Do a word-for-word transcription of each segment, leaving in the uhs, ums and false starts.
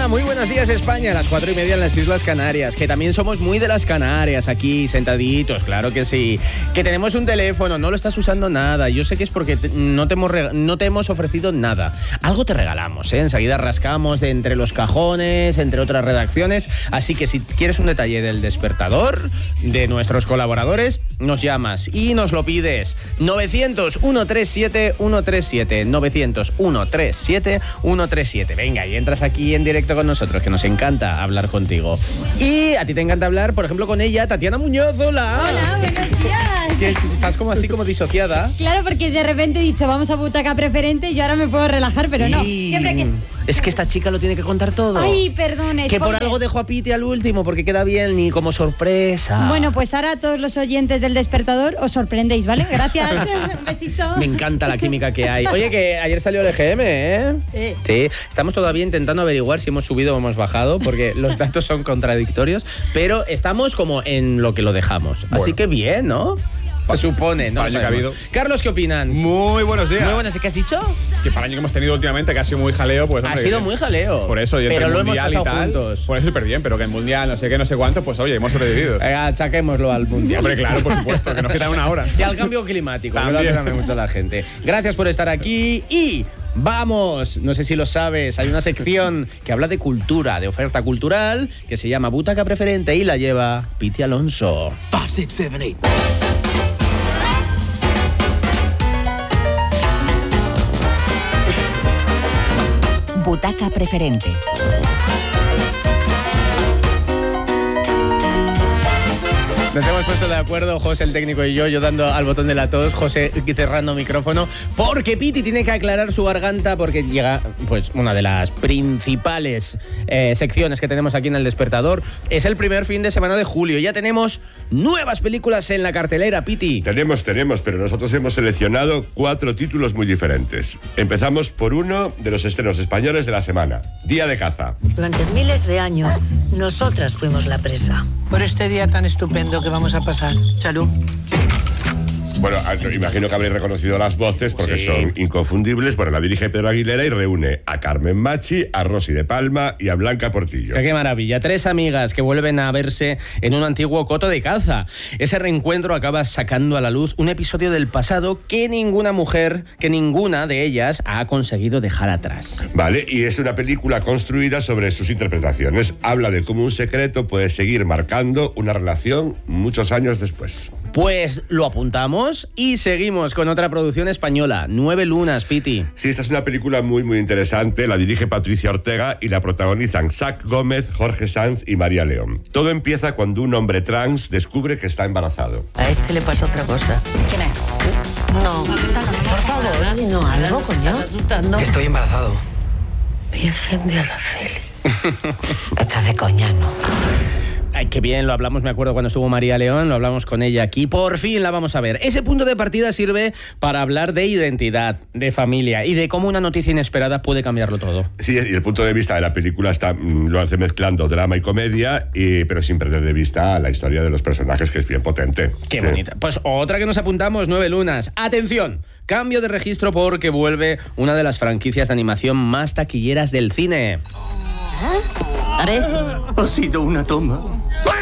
Hola, muy buenos días España, a las cuatro y media en las Islas Canarias, que también somos muy de las Canarias, aquí sentaditos, claro que sí. Que tenemos un teléfono, no lo estás usando nada, yo sé que es porque te, no, te hemos rega- no te hemos ofrecido nada. Algo te regalamos, ¿eh? Enseguida rascamos de entre los cajones, entre otras redacciones, así que si quieres un detalle del despertador, de nuestros colaboradores, nos llamas y nos lo pides. novecientos, ciento treinta y siete, ciento treinta y siete, novecientos, ciento treinta y siete, ciento treinta y siete. Venga, y entras aquí en directo con nosotros, que nos encanta hablar contigo. Y a ti te encanta hablar, por ejemplo, con ella, Tatiana Muñoz. Hola. Hola, buenos días. Que estás como así, como disociada. Claro, porque de repente he dicho, vamos a butaca preferente y yo ahora me puedo relajar, pero no. Y... Siempre que... Es que esta chica lo tiene que contar todo. Ay, perdón, Que por algo dejo a Piti al último, porque queda bien, ni como sorpresa. Bueno, pues ahora a todos los oyentes del despertador os sorprendéis, ¿vale? Gracias. Un besito. Me encanta la química que hay. Oye, que ayer salió el E G M, ¿eh? Sí. Sí. Estamos todavía intentando averiguar si hemos subido o hemos bajado, porque los datos son contradictorios, pero estamos como en lo que lo dejamos. Así Bueno. que bien, ¿no? Se supone, ¿no? Para el año que ha habido. Carlos, ¿qué opinan? Muy buenos días. Muy buenas, ¿qué has dicho? Que para el año que hemos tenido últimamente, que ha sido muy jaleo, pues Ha hombre, sido que- muy jaleo. Por eso, y entre pero el lo hemos mundial y pasado tal, juntos. pues súper bien, pero que el mundial, no sé qué, no sé cuánto, pues oye, hemos sobrevivido. Venga, saquémoslo al mundial. Hombre, claro, por supuesto, que nos quitan una hora. Y al cambio climático, que lo También. hace mucho la gente. Gracias por estar aquí y vamos, no sé si lo sabes, hay una sección que habla de cultura, de oferta cultural, que se llama Butaca Preferente y la lleva Piti Alonso. five, six, seven, eight. Butaca Preferente. Nos hemos puesto de acuerdo, José el técnico y yo, yo dando al botón de la tos, José cerrando micrófono, porque Piti tiene que aclarar su garganta porque llega, pues, una de las principales eh, secciones que tenemos aquí en El Despertador. Es el primer fin de semana de julio. Ya tenemos nuevas películas en la cartelera, Piti. Tenemos, tenemos, pero nosotros hemos seleccionado cuatro títulos muy diferentes. Empezamos por uno de los estrenos españoles de la semana, Día de caza. Durante miles de años, nosotras fuimos la presa. Por este día tan estupendo que vamos a pasar. Salud. Bueno, imagino que habréis reconocido las voces porque Sí. son inconfundibles. Bueno, la dirige Pedro Aguilera y reúne a Carmen Machi, a Rosy de Palma y a Blanca Portillo. Qué maravilla, tres amigas que vuelven a verse en un antiguo coto de caza. Ese reencuentro acaba sacando a la luz un episodio del pasado que ninguna mujer, que ninguna de ellas ha conseguido dejar atrás. Vale, y es una película construida sobre sus interpretaciones. Habla de cómo un secreto puede seguir marcando una relación muchos años después. Pues lo apuntamos y seguimos con otra producción española, Nueve Lunas, Piti. Sí, esta es una película muy, muy interesante. La dirige Patricia Ortega y la protagonizan Sac Gómez, Jorge Sanz y María León. Todo empieza cuando un hombre trans descubre que está embarazado. A este le pasa otra cosa. ¿Quién es? No, por favor, no, algo, coño. Estoy embarazado. Virgen de Araceli. Estás de coña, ¿no? Ay, qué bien, lo hablamos, me acuerdo cuando estuvo María León, lo hablamos con ella aquí, por fin la vamos a ver. Ese punto de partida sirve para hablar de identidad, de familia y de cómo una noticia inesperada puede cambiarlo todo. Sí, y el punto de vista de la película está, mm, lo hace mezclando drama y comedia, y, pero sin perder de vista la historia de los personajes, que es bien potente. Qué Sí. bonita. Pues otra que nos apuntamos, Nueve Lunas. Atención, cambio de registro porque vuelve una de las franquicias de animación más taquilleras del cine. A ver. Ha sido una toma.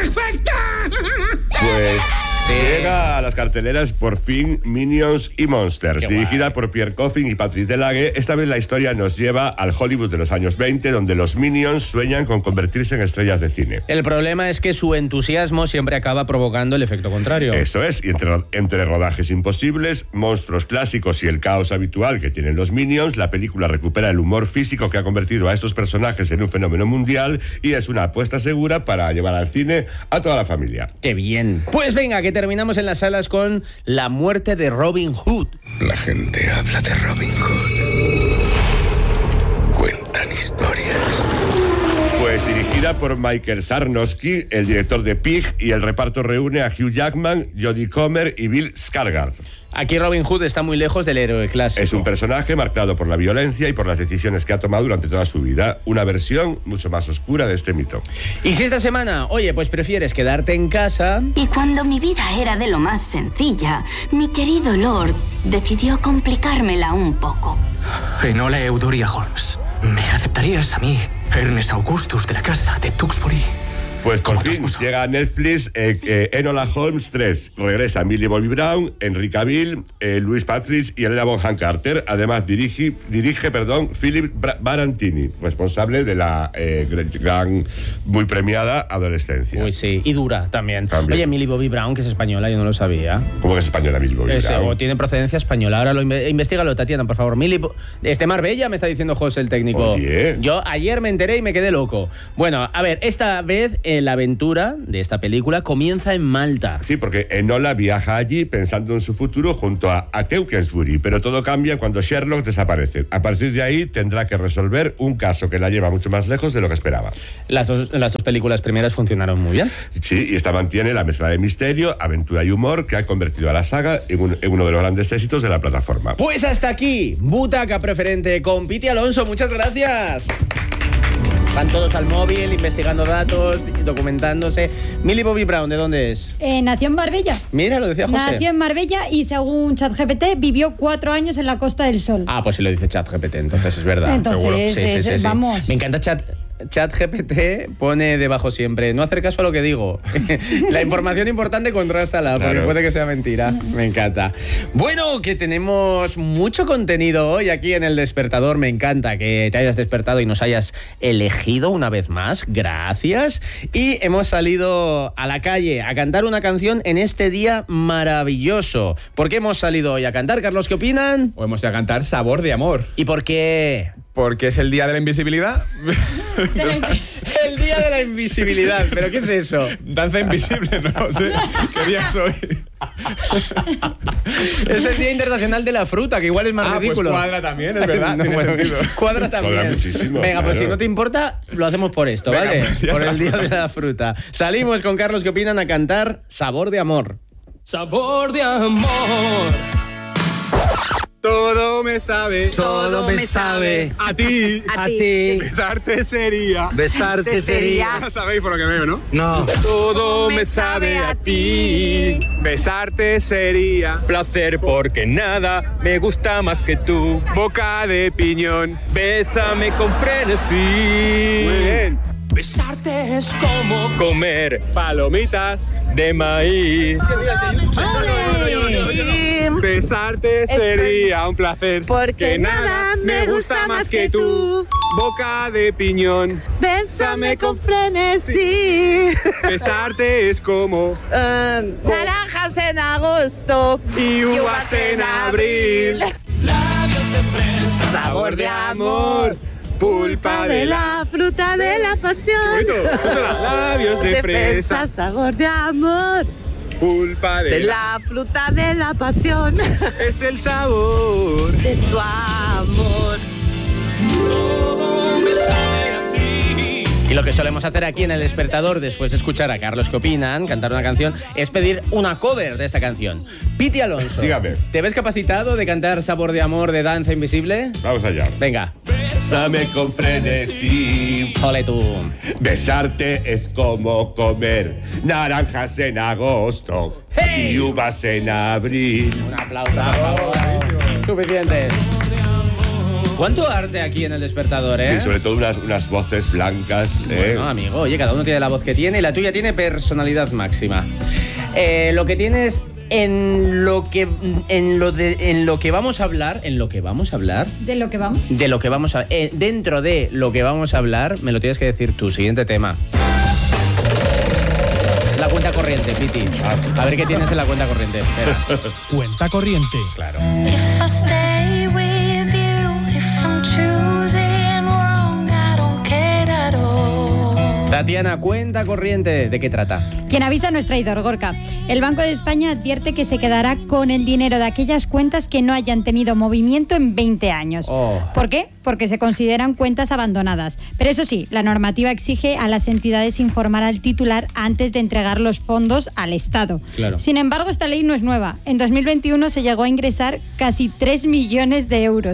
Pues llega a las carteleras por fin Minions y Monsters, Qué dirigida guay. por Pierre Coffin y Patrick Delague. Esta vez la historia nos lleva al Hollywood de los años veinte, donde los Minions sueñan con convertirse en estrellas de cine. El problema es que su entusiasmo siempre acaba provocando el efecto contrario. Eso es, y entre, entre rodajes imposibles, monstruos clásicos y el caos habitual que tienen los Minions, la película recupera el humor físico que ha convertido a estos personajes en un fenómeno mundial y es una apuesta segura para llevar al cine a toda la familia. ¡Qué bien! Pues venga, que terminamos en las salas con La muerte de Robin Hood. La gente habla de Robin Hood. Cuentan historias. Pues dirigida por Michael Sarnowski, el director de Pig, y el reparto reúne a Hugh Jackman, Jodie Comer y Bill Skarsgård. Aquí Robin Hood está muy lejos del héroe clásico. Es un personaje marcado por la violencia y por las decisiones que ha tomado durante toda su vida, una versión mucho más oscura de este mito. Y si esta semana, oye, pues prefieres quedarte en casa... Y cuando mi vida era de lo más sencilla, mi querido Lord decidió complicármela un poco. Enola Eudoria Holmes. ¿Me aceptarías a mí, Ernest Augustus de la casa de Tewkesbury? Pues por fin llega a Netflix eh, eh, Enola Holmes tres. Regresa Millie Bobby Brown, Henry Cavill, eh, Louis Patrick y Helena Bonham Carter. Además dirige, dirige perdón, Philip Barantini, responsable de la eh, gran, muy premiada Adolescencia. Uy, sí, y dura también. también. Oye, Millie Bobby Brown, que es española, yo no lo sabía. ¿Cómo que es española Millie Bobby Ese, Brown? o tiene procedencia española. Ahora lo inve investígalo, Tatiana, por favor. Millie Bo es de Marbella, me está diciendo José, el técnico. Oye. Yo ayer me enteré y me quedé loco. Bueno, a ver, esta vez eh, la aventura de esta película comienza en Malta. Sí, porque Enola viaja allí pensando en su futuro junto a, a Tewkesbury, pero todo cambia cuando Sherlock desaparece. A partir de ahí tendrá que resolver un caso que la lleva mucho más lejos de lo que esperaba. Las dos, las dos películas primeras funcionaron muy bien. Sí, y esta mantiene la mezcla de misterio, aventura y humor que ha convertido a la saga en, un, en uno de los grandes éxitos de la plataforma. Pues hasta aquí, Butaca Preferente con Piti Alonso. Muchas gracias. Van todos al móvil, investigando datos, documentándose. Millie Bobby Brown, ¿de dónde es? Eh, nació en Marbella. Mira, lo decía José. Nació en Marbella y según ChatGPT vivió cuatro años en la Costa del Sol. Ah, pues si lo dice ChatGPT, entonces es verdad. Entonces, seguro. Sí, es, sí, sí, sí. vamos. Me encanta Chat. ChatGPT pone debajo siempre, no hacer caso a lo que digo. La información importante contrástala, porque claro. puede que sea mentira. Me encanta. Bueno, que tenemos mucho contenido hoy aquí en El Despertador. Me encanta que te hayas despertado y nos hayas elegido una vez más. Gracias. Y hemos salido a la calle a cantar una canción en este día maravilloso. ¿Por qué hemos salido hoy a cantar, Carlos? ¿Qué opinan? Hoy hemos de cantar Sabor de Amor. ¿Y por qué? Porque es el día de la invisibilidad. El día de la invisibilidad. ¿Pero qué es eso? Danza invisible, no sé. ¿Qué día es hoy? Es el Día Internacional de la Fruta, que igual es más ah, ridículo. Pues cuadra también, es verdad. No, tiene bueno, sentido. Cuadra también. Cuadra muchísimo. Venga, claro. pues si no te importa, lo hacemos por esto, Venga, ¿vale? por el Por el Día Día de de la Fruta. Salimos con Carlos, ¿qué opinan? A cantar Sabor de Amor. Sabor de amor. Todo me sabe. Todo me sabe. A ti. A ti. Besarte sería. Besarte sería. Ya sabéis por lo que veo, ¿no? No. Todo me sabe a ti. Besarte sería. Placer porque nada me gusta más que tú. Boca de piñón. Bésame con frenesí. Muy bien. Besarte es como comer palomitas de maíz. Besarte sería un placer. Porque nada me gusta más que tú. Boca de piñón. Bésame con frenesí. Besarte es como uh, naranjas en agosto y uvas en abril. Labios de fresa. Sabor de amor. Pulpa de la fruta de la pasión. Labios de fresa. Sabor de amor. Pulpa de, de la fruta de la pasión. Es el sabor de tu amor. Todo me sabe a ti. Y lo que solemos hacer aquí en El Despertador, después de escuchar a Carlos ¿qué opinan? Cantar una canción, es pedir una cover de esta canción. Piti Alonso, dígame. ¿Te ves capacitado de cantar Sabor de Amor de Danza Invisible? Vamos allá. Venga. Bésame con frenesí. Ole tú. Besarte es como comer naranjas en agosto. ¡Hey! Y uvas en abril. Un aplauso, por favor. Suficiente. ¿Cuánto arte aquí en El Despertador, eh? Sí, sobre todo unas, unas voces blancas. Bueno, eh. amigo, oye, cada uno tiene la voz que tiene y la tuya tiene personalidad máxima. Eh, lo que tienes en lo que en lo de en lo que vamos a hablar, en lo que vamos a hablar, ¿De lo que vamos? de lo que vamos a eh, dentro de lo que vamos a hablar, me lo tienes que decir tú. Siguiente tema. La cuenta corriente, Piti. A ver qué tienes en la cuenta corriente. Espera. Cuenta corriente. Claro. Tatiana, cuenta corriente. ¿De qué trata? Quien avisa no es traidor, Gorka. El Banco de España advierte que se quedará con el dinero de aquellas cuentas que no hayan tenido movimiento en veinte años. Oh. ¿Por qué? Porque se consideran cuentas abandonadas. Pero eso sí, la normativa exige a las entidades informar al titular antes de entregar los fondos al Estado. Claro. Sin embargo, esta ley no es nueva. En dos mil veintiuno se llegó a ingresar casi tres millones de euros.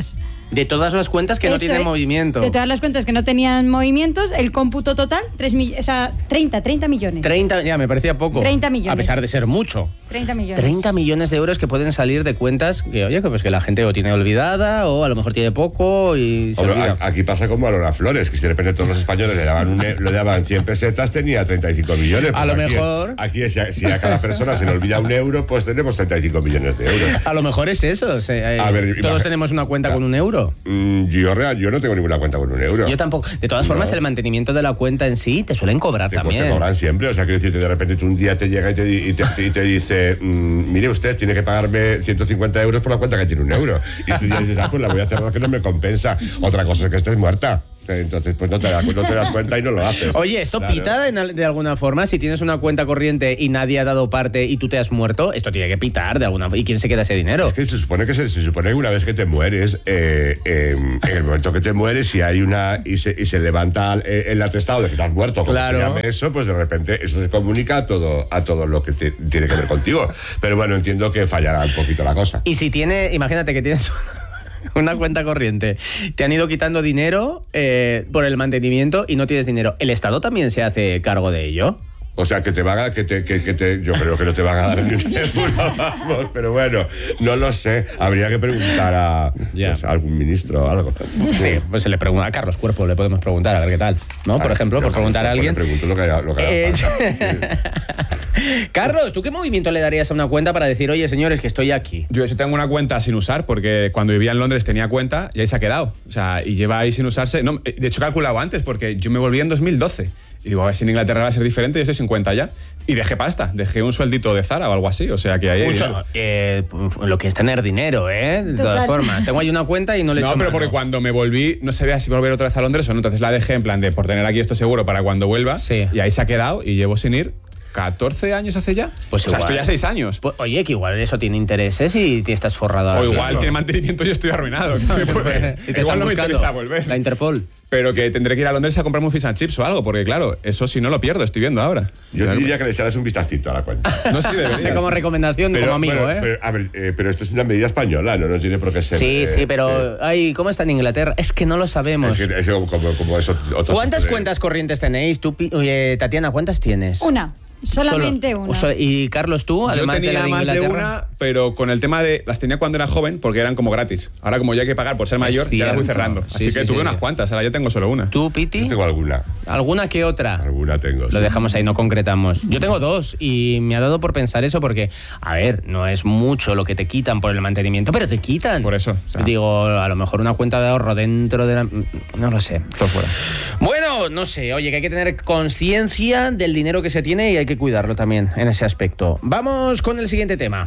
De todas las cuentas que no Eso tienen es. movimiento. De todas las cuentas que no tenían movimientos, el cómputo total, tres mi- o sea, treinta, treinta millones. treinta, ya me parecía poco. treinta millones. A pesar de ser mucho. treinta millones. treinta millones de euros que pueden salir de cuentas que, oye, que, pues que la gente o tiene olvidada o a lo mejor tiene poco y se Hombre, olvida. a- aquí pasa como a Lola Flores, que si de repente todos los españoles le daban, un, e- le daban cien pesetas, tenía treinta y cinco millones. Pues A lo aquí es- mejor- aquí es, si a cada persona se le olvida un euro, pues tenemos treinta y cinco millones de euros. A lo mejor es eso. o sea, eh, A ver, todos imagi- tenemos una cuenta con un euro. Mm, yo, real, yo no tengo ninguna cuenta con un euro. Yo tampoco. De todas formas, No. el mantenimiento de la cuenta en sí te suelen cobrar Te, co- también. te cobran siempre, o sea, quiero decirte, de repente tú un día te llega y te, di- y te, y te dice, mm, mire usted, tiene que pagarme ciento cincuenta euros por la cuenta que tiene un euro. Y tú dices, ah, pues la voy a cerrar que no me compensa. Otra cosa es que estés muerta. Entonces, pues no te, das, no te das cuenta y no lo haces. Oye, ¿esto Claro. pita en al- de alguna forma? Si tienes una cuenta corriente y nadie ha dado parte y tú te has muerto, esto tiene que pitar de alguna forma. ¿Y quién se queda ese dinero? Es que se supone que se, se supone que una vez que te mueres, eh, eh, en el momento que te mueres, si hay una y se, y se levanta el, el atestado de que te has muerto, como Claro. se llame eso, pues de repente eso se comunica a todo, a todo lo que te- tiene que ver contigo. Pero bueno, entiendo que fallará un poquito la cosa. Y si tiene, imagínate que tienes una cuenta corriente, te han ido quitando dinero eh, por el mantenimiento y no tienes dinero, ¿el Estado también se hace cargo de ello? O sea, que te van a, que te, que, que te, yo creo que no te van a dar ni un euro, vamos, pero bueno, no lo sé. Habría que preguntar a, pues, a algún ministro o algo. Sí, pues se le pregunta a Carlos Cuerpo, le podemos preguntar a ver qué tal, ¿no? Por Ah, ejemplo, yo por preguntar a pues, alguien. Le pregunto lo que haya, lo que haga Eh, falta. Carlos, ¿tú qué movimiento le darías a una cuenta para decir, oye, señores, que estoy aquí? Yo eso tengo una cuenta sin usar porque cuando vivía en Londres tenía cuenta y ahí se ha quedado. O sea, y lleva ahí sin usarse. No, de hecho, he calculado antes porque yo me volví en dos mil doce. Y digo, a ver si en Inglaterra va a ser diferente, yo estoy sin cuenta ya. Y dejé pasta, dejé un sueldito de Zara o algo así. O sea, que ahí hay Un so- dinero. eh, lo que es tener dinero, ¿eh? De todas Total. formas. Tengo ahí una cuenta y no le he No, hecho pero mano. porque cuando me volví no sabía si volver otra vez a Londres o no. Entonces la dejé en plan de por tener aquí esto seguro para cuando vuelva. Sí. Y ahí se ha quedado y llevo sin ir catorce años hace ya. Pues o sea, igual. estoy ya seis años. Pues, oye, que igual eso tiene intereses y te estás forrado. O ahora igual mismo. tiene mantenimiento y yo estoy arruinado. ¿sabes? Pues, Y te igual están no me buscando. interesa volver. La Interpol. Pero que tendré que ir a Londres a comprarme un fish and chips o algo, porque claro, eso si no lo pierdo, estoy viendo ahora. Yo te diría que le echaras un vistacito a la cuenta. No, sí, debería. Como recomendación, como amigo, pero, ¿eh? pero, a ver, eh, pero esto es una medida española, ¿no? No tiene por qué ser. Sí, eh, sí, pero... eh, Ay, ¿cómo está en Inglaterra? Es que no lo sabemos. es que es como, como eso, otro ¿Cuántas tipo de- cuentas corrientes tenéis? Tú, Pi- oye, Tatiana, ¿cuántas tienes? Una. Solamente Solo- una. so- ¿Y Carlos, tú, además Yo tenía de la de más de Inglaterra? una, pero con el tema de... Las tenía cuando era joven porque eran como gratis. Ahora como ya hay que pagar por ser mayor, ya las voy cierto. cerrando. Sí, Así sí, que sí, tuve sí. unas cuantas, ahora yo tengo solo una. ¿Tú, Piti? Yo tengo alguna. ¿Alguna que otra? Alguna tengo. Lo sí. dejamos ahí, no concretamos. Yo tengo dos y me ha dado por pensar eso porque, a ver, no es mucho lo que te quitan por el mantenimiento, pero te quitan. Por eso. o sea, Digo, a lo mejor una cuenta de ahorro dentro de la... No lo sé. todo fuera. Bueno, no sé, oye, que hay que tener conciencia del dinero que se tiene y hay que cuidarlo también en ese aspecto. Vamos con el siguiente tema.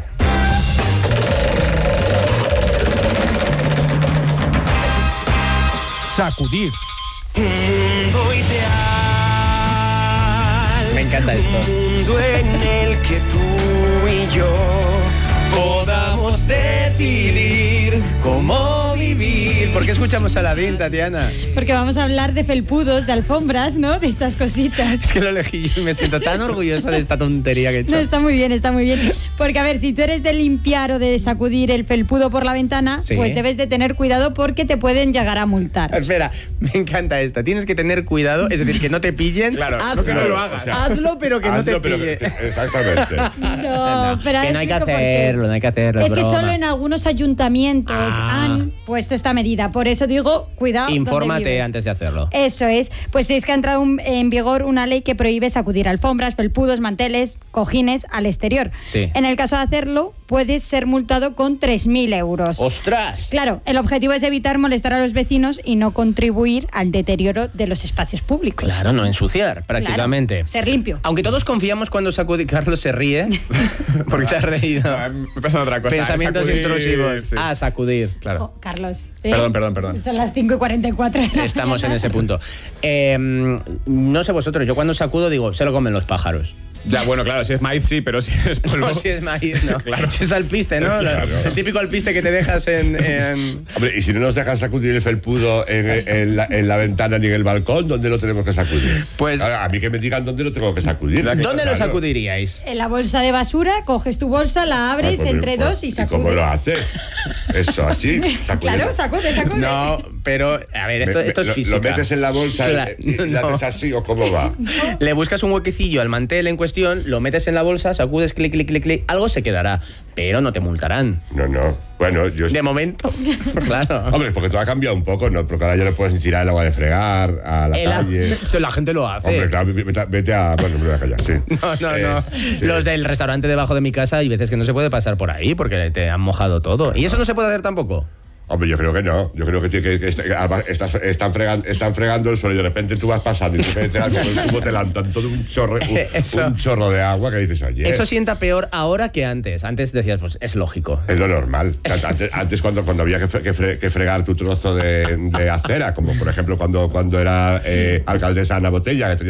Sacudir. Mundo ideal. Me encanta esto. Mundo en el que tú y yo podamos decidir cómo vivir. ¿Por qué escuchamos a Aladín, Tatiana? Porque vamos a hablar de felpudos, de alfombras, ¿no? De estas cositas. Es que lo elegí yo y me siento tan orgullosa de esta tontería que he hecho. No, está muy bien, está muy bien. Porque, a ver, si tú eres de limpiar o de sacudir el felpudo por la ventana, Sí. pues debes de tener cuidado porque te pueden llegar a multar. Espera, me encanta esta. Tienes que tener cuidado, es decir, que no te pillen. Claro, hazlo, no que no lo hagas. O sea, hazlo, pero que no hazlo, te pero pille. que- exactamente. No, pero que ahora no hay que explico por qué. hacerlo, no hay que hacerlo. Es que broma. solo en algunos ayuntamientos Ah. han puesto esta medida. Por eso digo, cuidado. donde Infórmate vives. antes de hacerlo. Eso es. Pues es que ha entrado un- en vigor una ley que prohíbe sacudir alfombras, felpudos, manteles, cojines al exterior. Sí. En el caso de hacerlo, puedes ser multado con tres mil euros. ¡Ostras! Claro, el objetivo es evitar molestar a los vecinos y no contribuir al deterioro de los espacios públicos. Claro, no ensuciar, prácticamente. Claro, ser limpio. Aunque todos confiamos cuando sacude... Carlos se ríe, porque te has reído. No, me pasa otra cosa. Pensamientos sacudir, intrusivos. sí. Ah, sacudir. Claro. Oh, Carlos. ¿eh? Perdón, perdón, perdón. Son las cinco y cuarenta y cuatro. de la Estamos en mañana. ese punto. Eh, no sé vosotros, yo cuando sacudo digo, se lo comen los pájaros. Ya, bueno, claro, si es maíz sí, pero si es polvo... No, si es maíz, no. Claro. Si es alpiste, ¿no? Claro. El típico alpiste que te dejas en... en... Hombre, y si no nos dejan sacudir el felpudo en, en, la, en la ventana ni en el balcón, ¿dónde lo tenemos que sacudir? Pues... Ahora, a mí que me digan dónde lo tengo que sacudir. ¿Dónde claro. lo sacudiríais? En la bolsa de basura, coges tu bolsa, la abres Ah, pues, entre pues, dos y ¿Y sacudes. cómo lo haces? Eso, así. Sacudir. Claro, sacude, sacude. No, pero, a ver, esto, Me- me- esto es lo- física. ¿Lo metes en la bolsa Claro, y, y le no. haces así o cómo va? Le buscas un huequecillo al mantel en cuestión, lo metes en la bolsa, sacudes, clic, clic, clic, clic, algo se quedará, pero no te multarán. No, no. Bueno, yo... De momento, claro. Hombre, porque todo ha cambiado un poco, ¿no? Porque ahora ya no puedes ni tirar el agua de fregar a la El a- calle. La gente lo hace. Hombre, claro, vete, vete a... Bueno, me voy a callar, sí. No, no, Eh, no. sí. Los del restaurante debajo de mi casa hay veces que no se puede pasar por ahí porque te han mojado todo. ¿Y eso no se puede hacer tampoco? Hombre, yo creo que no. Yo creo que, tiene que, que est- además estás- están, fregando, están fregando el suelo y de repente tú vas pasando y tú te das con el tubo, te lanzan todo un chorro, un, Eso. un chorro de agua que dices, oye... Eso sienta peor ahora que antes. Antes decías, pues es lógico. Es lo normal. O sea, Antes, antes cuando, cuando había que, fre- que, fre- que fregar tu trozo de, de acera, como por ejemplo cuando, cuando era eh, alcaldesa Ana Botella, que tenía